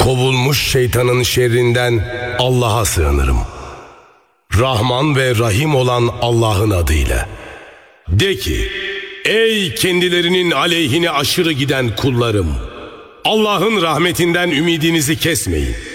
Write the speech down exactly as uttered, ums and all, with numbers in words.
kovulmuş şeytanın şerrinden Allah'a sığınırım. Rahman ve Rahim olan Allah'ın adıyla. De ki, ey kendilerinin aleyhine aşırı giden kullarım! Allah'ın rahmetinden ümidinizi kesmeyin.